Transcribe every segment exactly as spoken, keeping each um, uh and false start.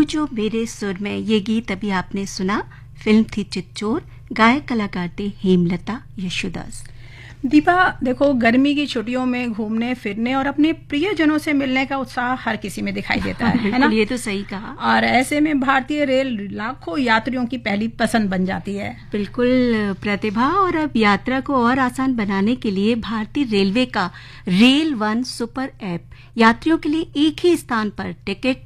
गूंजो मेरे सुर में, ये गीत अभी आपने सुना। फिल्म थी चितचोर, गायक कलाकार थे हेमलता यशोदास। दीपा, देखो, गर्मी की छुट्टियों में घूमने फिरने और अपने प्रियजनों से मिलने का उत्साह हर किसी में दिखाई देता है, है ना? ये तो सही कहा। और ऐसे में भारतीय रेल लाखों यात्रियों की पहली पसंद बन जाती है। बिल्कुल प्रतिभा, और अब यात्रा को और आसान बनाने के लिए भारतीय रेलवे का रेल वन सुपर ऐप यात्रियों के लिए एक ही स्थान पर टिकट,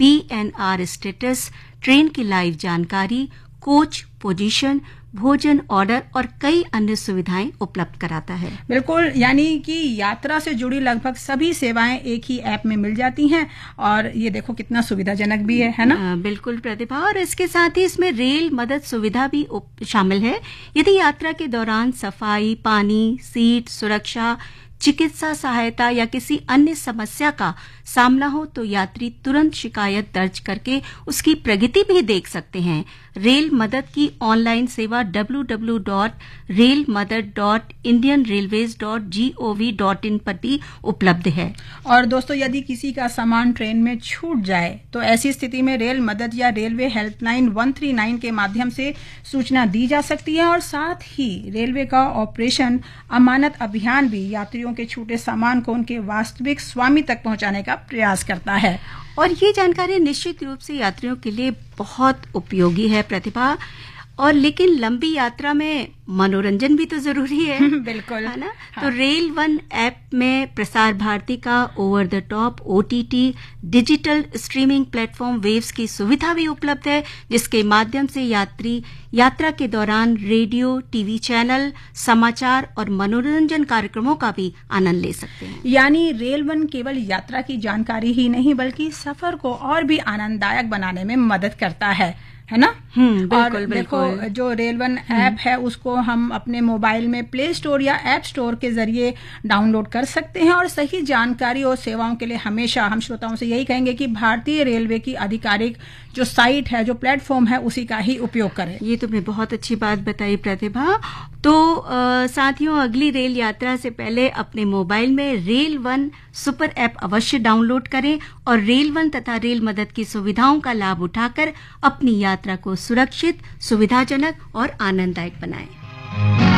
पीएनआर स्टेटस, ट्रेन की लाइव जानकारी, कोच पोजीशन, भोजन ऑर्डर और कई अन्य सुविधाएं उपलब्ध कराता है। बिल्कुल, यानी कि यात्रा से जुड़ी लगभग सभी सेवाएं एक ही ऐप में मिल जाती हैं, और ये देखो कितना सुविधाजनक भी है, है ना? आ, बिल्कुल प्रतिभा, और इसके साथ ही इसमें रेल मदद सुविधा भी शामिल है। यदि यात्रा के दौरान सफाई, पानी, सीट, सुरक्षा, चिकित्सा सहायता या किसी अन्य समस्या का सामना हो तो यात्री तुरंत शिकायत दर्ज करके उसकी प्रगति भी देख सकते हैं। रेल मदद की ऑनलाइन सेवा W W W dot rail मदद dot Indian railways dot G O V dot in पर भी उपलब्ध है। और दोस्तों, यदि किसी का सामान ट्रेन में छूट जाए तो ऐसी स्थिति में रेल मदद या रेलवे हेल्पलाइन एक सौ उनतालीस के माध्यम से सूचना दी जा सकती है। और साथ ही रेलवे का ऑपरेशन अमानत अभियान भी यात्रियों के छूटे सामान को उनके वास्तविक स्वामी तक पहुंचाने का प्रयास करता है। और ये जानकारी निश्चित रूप से यात्रियों के लिए बहुत उपयोगी है प्रतिभा, और लेकिन लंबी यात्रा में मनोरंजन भी तो जरूरी है। बिल्कुल, है ना? हाँ। तो रेल वन ऐप में प्रसार भारती का over the top OTT digital streaming platform waves की सुविधा भी उपलब्ध है, जिसके माध्यम से यात्री यात्रा के दौरान रेडियो, टीवी चैनल, समाचार और मनोरंजन कार्यक्रमों का भी आनंद ले सकते हैं। यानी रेल वन केवल यात्रा की जानकारी ही नहीं बल्कि सफर को और भी आनंददायक बनाने में मदद करता है, है ना? हम्म, बिल्कुल, और बिल्कुल। देखो, जो रेल वन ऐप है उसको हम अपने मोबाइल में प्ले स्टोर या ऐप स्टोर के जरिए डाउनलोड कर सकते हैं। और सही जानकारी और सेवाओं के लिए हमेशा हम श्रोताओं से यही कहेंगे कि भारतीय रेलवे की आधिकारिक जो साइट है, जो प्लेटफॉर्म है, उसी का ही उपयोग करें। ये तुमने बहुत अच्छी बात बताई प्रतिभा। तो आ, साथियों, अगली रेल यात्रा से पहले अपने मोबाइल में रेल वन सुपर ऐप अवश्य डाउनलोड करें और रेल वन तथा रेल मदद की सुविधाओं का लाभ उठाकर अपनी यात्रा को सुरक्षित, सुविधाजनक और आनंददायक बनाएं।